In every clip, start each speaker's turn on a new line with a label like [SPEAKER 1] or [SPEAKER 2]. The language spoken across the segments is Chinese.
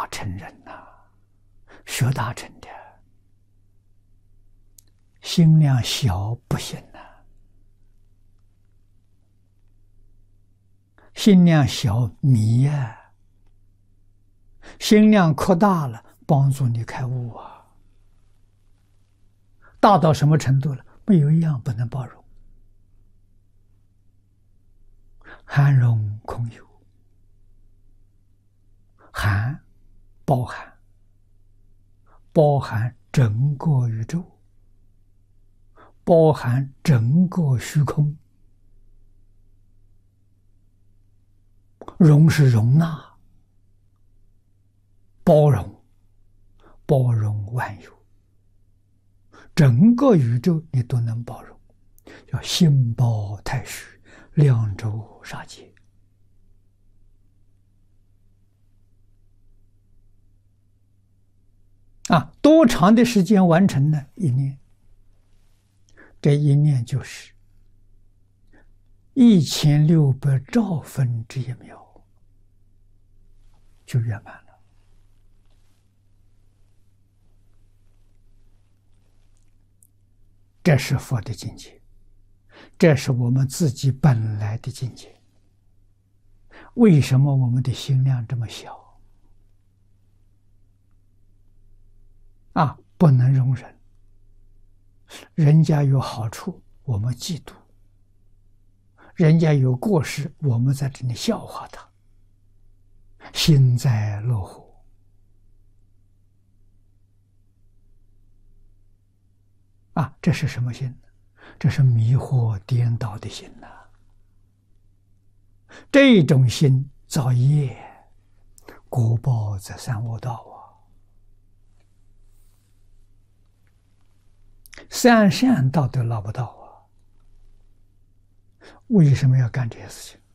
[SPEAKER 1] 乘人呐、学大乘的，心量小不行呐、心量小迷啊，心量扩大了，帮助你开悟啊。大到什么程度了？没有一样不能包容，含容空有，含包含整个宇宙，包含整个虚空，容是容纳，包容万有，整个宇宙你都能包容，叫心包太虚，量周杀界。多长的时间完成呢？一念，这一念就是1600兆分之一秒，就圆满了。这是佛的境界，这是我们自己本来的境界。为什么我们的心量这么小？不能容忍，人家有好处，我们嫉妒；人家有过失，我们在这里笑话他，幸灾乐祸。这是什么心呢？这是迷惑颠倒的心呐。这种心造业，果报在三恶道啊。三善道都捞不到啊！为什么要干这些事情？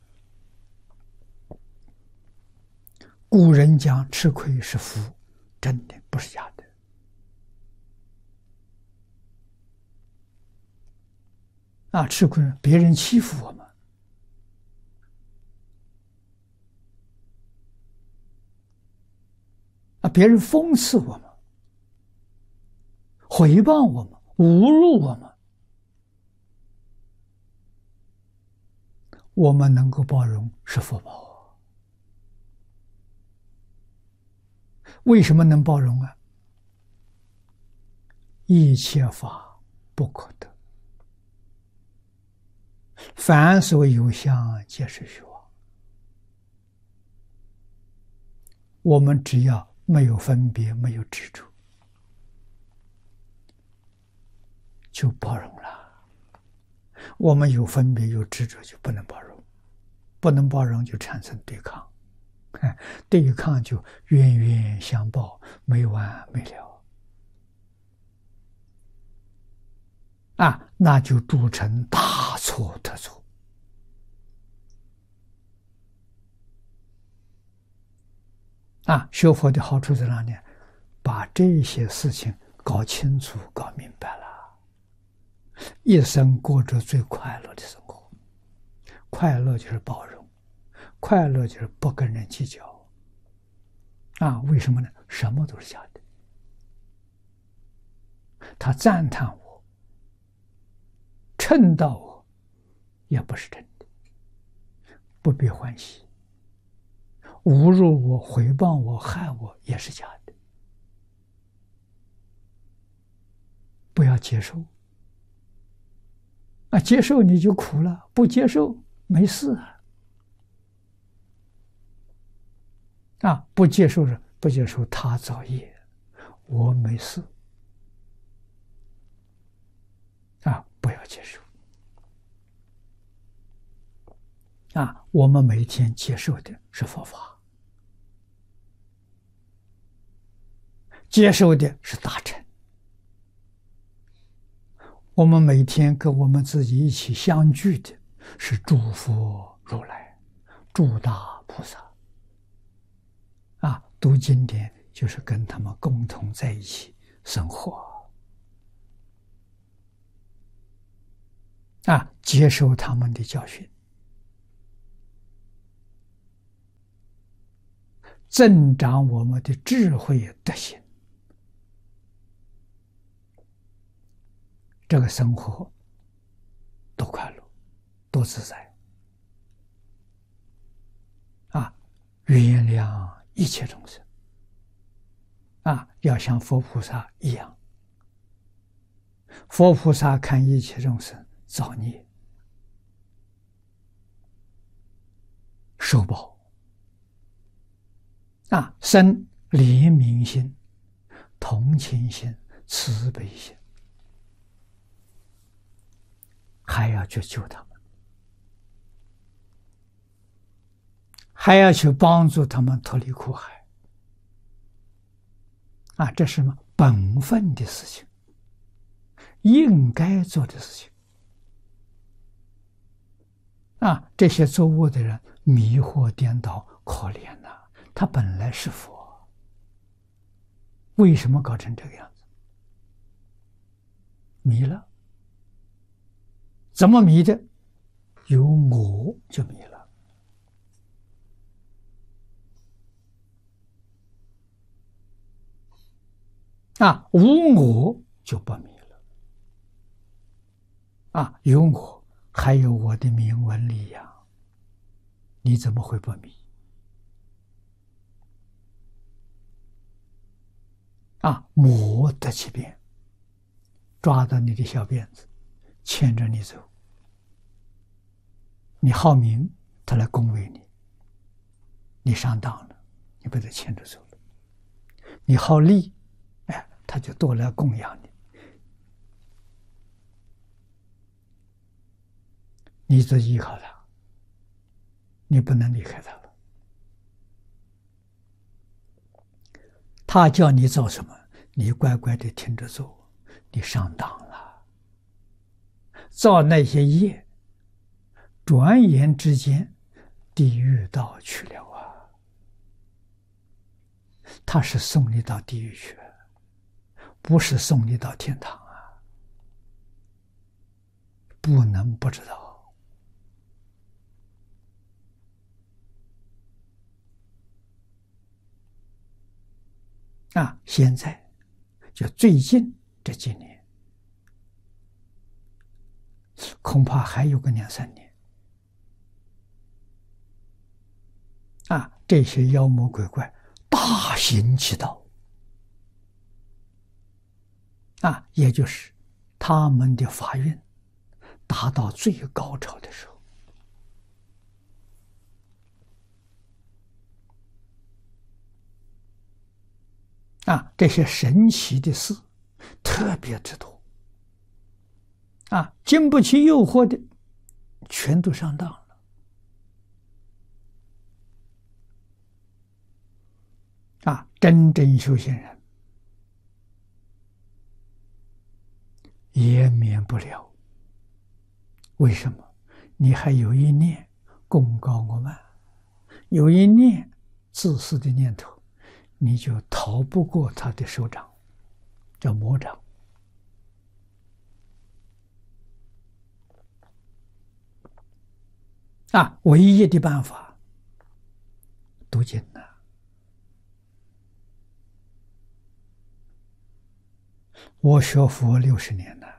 [SPEAKER 1] 古人讲吃亏是福，真的不是假的。吃亏，别人欺负我们，别人讽刺我们，诽谤我们，侮辱我们，我们能够包容是福报啊。为什么能包容啊？一切法不可得，凡所有相，皆是虚妄。我们只要没有分别，没有执着，就包容了。我们有分别有执着，就不能包容，不能包容就产生对抗，对抗就冤冤相报，没完没了。那就铸成大错特错。学佛的好处在哪里？把这些事情搞清楚、搞明白了，一生过着最快乐的生活。快乐就是包容，快乐就是不跟人计较。为什么呢？什么都是假的。他赞叹我，称道我，也不是真的，不必欢喜。侮辱我、诽谤我、害我，也是假的。不要接受。接受你就苦了，不接受没事不接受他造业，我没事不要接受我们每天接受的是佛法，接受的是大乘。我们每天跟我们自己一起相聚的是诸佛如来、诸大菩萨读经典就是跟他们共同在一起生活接受他们的教训， 增长我们的智慧德行，这个生活多快乐，多自在啊！原谅一切众生啊，要像佛菩萨一样。佛菩萨看一切众生造孽受报啊，生怜悯心、同情心、慈悲心，还要去救他们，还要去帮助他们脱离苦海啊！这是什么？本分的事情，应该做的事情啊！这些作恶的人迷惑颠倒，可怜呐！他本来是佛，为什么搞成这个样子？迷了，怎么迷的？有我就迷了啊！无我就不迷了啊！有我，还有我的名闻利养，你怎么会不迷？啊！魔得其便，抓到你的小辫子，牵着你走。你好名，他来恭维你，你上当了，你被他牵着走了。你好利，哎，他就多来供养你，你就依靠他，你不能离开他了。他叫你做什么，你乖乖的听着做，你上当了。造那些业，转眼之间地狱道去了啊！他是送你到地狱去，不是送你到天堂啊！不能不知道啊！现在就最近这几年，恐怕还有个2-3年啊！这些妖魔鬼怪大行其道啊，也就是他们的法运达到最高潮的时候啊，这些神奇的事特别之多啊，经不起诱惑的全都上当了啊！真正修行人也免不了。为什么？你还有一念功高我慢，有一念自私的念头，你就逃不过他的手掌，叫魔掌啊！唯一的办法，读经呐。我学佛60年了，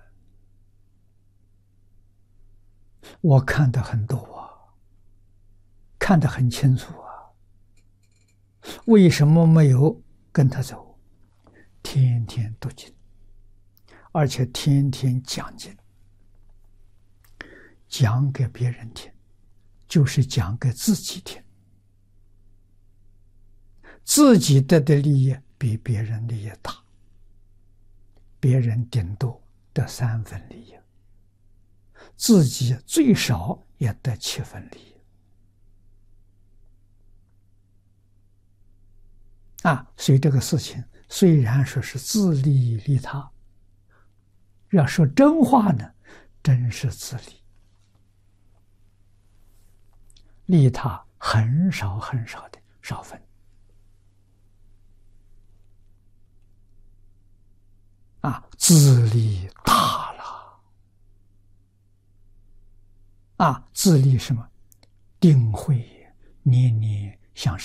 [SPEAKER 1] 我看得很多啊，看得很清楚啊。为什么没有跟他走？天天读经，而且天天讲经，讲给别人听，就是讲给自己听。自己得的利益比别人利益大，别人顶多得3分利益，自己最少也得7分利益啊！所以这个事情虽然说是自利利他，要说真话呢，真是自利，利他很少很少的少分啊，自利大了啊！自利什么？定慧念念向上。